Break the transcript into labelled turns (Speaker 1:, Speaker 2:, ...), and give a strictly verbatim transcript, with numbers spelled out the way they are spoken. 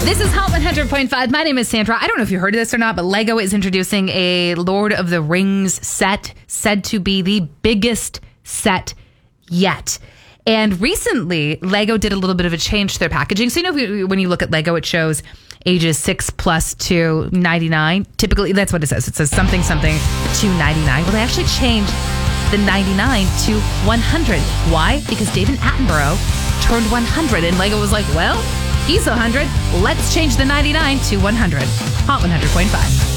Speaker 1: This is Hot one hundred point five. My name is Sandra. I don't know if you heard of this or not, but Lego is introducing a Lord of the Rings set, said to be the biggest set yet. And recently, Lego did a little bit of a change to their packaging. So, you know, when you look at Lego, it shows ages six plus to ninety-nine. Typically, that's what it says. It says something, something to ninety-nine. Well, they actually changed the ninety-nine to one hundred. Why? Because David Attenborough turned one hundred, and Lego was like, well, he's one hundred. Let's change the ninety-nine to one hundred. Hot one hundred point five.